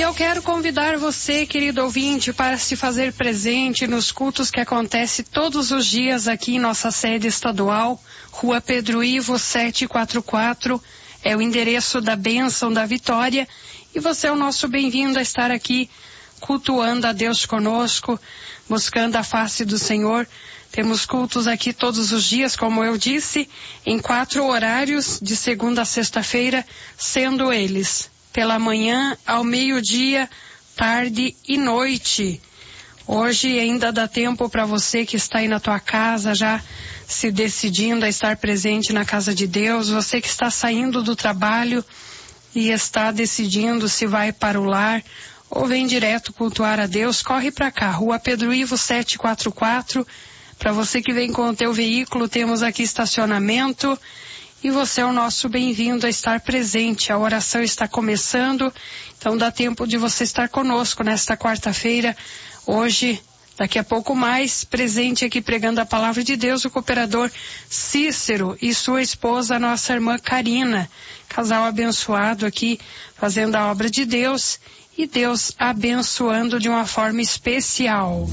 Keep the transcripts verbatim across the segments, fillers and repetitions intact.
eu quero convidar você, querido ouvinte, para se fazer presente nos cultos que acontecem todos os dias aqui em nossa sede estadual, Rua Pedro Ivo setecentos e quarenta e quatro, é o endereço da Bênção da Vitória, e você é o nosso bem-vindo a estar aqui cultuando a Deus conosco, buscando a face do Senhor. Temos cultos aqui todos os dias, como eu disse, em quatro horários, de segunda a sexta-feira, sendo eles pela manhã, ao meio-dia, tarde e noite. Hoje ainda dá tempo para você que está aí na tua casa, já se decidindo a estar presente na casa de Deus, você que está saindo do trabalho e está decidindo se vai para o lar ou vem direto cultuar a Deus, corre para cá, Rua Pedro Ivo setecentos e quarenta e quatro. Para você que vem com o teu veículo, temos aqui estacionamento e você é o nosso bem-vindo a estar presente. A oração está começando, então dá tempo de você estar conosco nesta quarta-feira. Hoje, daqui a pouco mais, presente aqui pregando a palavra de Deus, o cooperador Cícero e sua esposa, a nossa irmã Karina. Casal abençoado aqui, fazendo a obra de Deus e Deus abençoando de uma forma especial.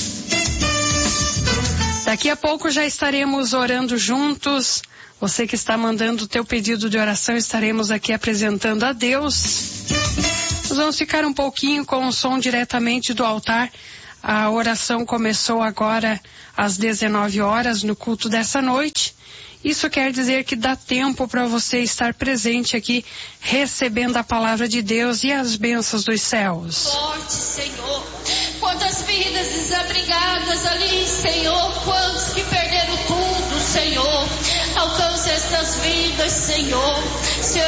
Daqui a pouco já estaremos orando juntos. Você que está mandando o teu pedido de oração, estaremos aqui apresentando a Deus. Nós vamos ficar um pouquinho com o som diretamente do altar. A oração começou agora às dezenove horas no culto dessa noite. Isso quer dizer que dá tempo para você estar presente aqui, recebendo a palavra de Deus e as bênçãos dos céus. Forte, Senhor. Quantas vidas desabrigadas ali, Senhor. Quantos que perderam tudo, Senhor. Alcance essas vidas, Senhor. Senhor